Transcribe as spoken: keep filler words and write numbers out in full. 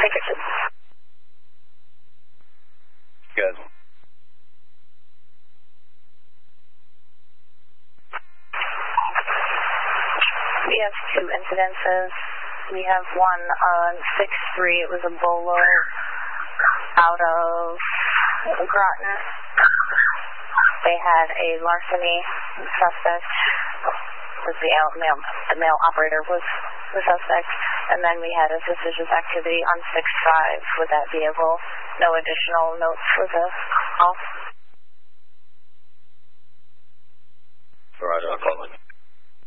Dickerson. Good. We have two incidences. We have one on six three. It was a bolo out of Groton. They had a larceny suspect. Was the male, the male operator was the suspect. And then we had a suspicious activity on six five with that vehicle. No additional notes for the call. Roger.